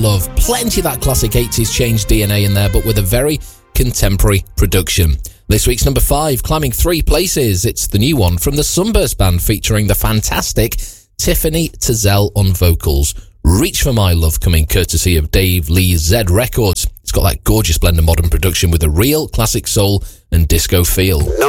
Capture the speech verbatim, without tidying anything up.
Love. Plenty of that classic eighties change D N A in there, but with a very contemporary production. This week's number five, climbing three places. It's the new one from the Sunburst Band featuring the fantastic Tiffany Tazell on vocals. Reach for My Love, coming courtesy of Dave Lee's Z Records. It's got that gorgeous blend of modern production with a real classic soul and disco feel. No.